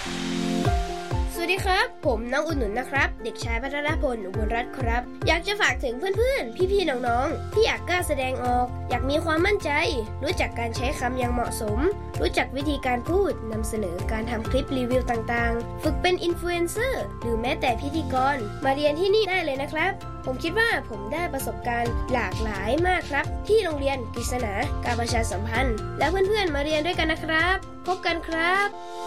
สวัสดีครับผมน้องอุ่นหนุนนะครับเด็กชายพัทรพลอุบลรัตน์ครับอยากจะฝากถึงเพื่อนๆพี่ๆน้องๆที่อยากกล้าแสดงออกอยากมีความมั่นใจรู้จักการใช้คำอย่างเหมาะสมรู้จักวิธีการพูดนำเสนอการทำคลิปรีวิวต่างๆฝึกเป็นอินฟลูเอนเซอร์หรือแม้แต่พิธีกรมาเรียนที่นี่ได้เลยนะครับผมคิดว่าผมได้ประสบการณ์หลากหลายมากครับที่โรงเรียนกฤษณาการประชาสัมพันธ์และเพื่อนๆมาเรียนด้วยกันนะครับพบกันครับ